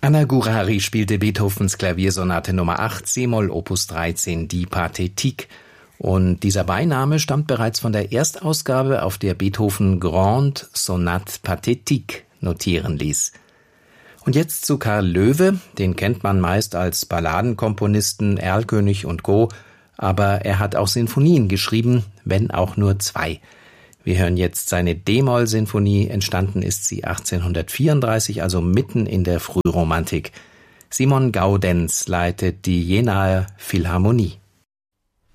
Anna Gurari spielte Beethovens Klaviersonate Nummer 8, c-Moll, Opus 13, die Pathétique. Und dieser Beiname stammt bereits von der Erstausgabe, auf der Beethoven Grande Sonate Pathétique notieren ließ. Und jetzt zu Karl Loewe, den kennt man meist als Balladenkomponisten, Erlkönig und Co., aber er hat auch Sinfonien geschrieben, wenn auch nur 2. Wir hören jetzt seine D-Moll-Sinfonie, entstanden ist sie 1834, also mitten in der Frühromantik. Simon Gaudenz leitet die Jenaer Philharmonie.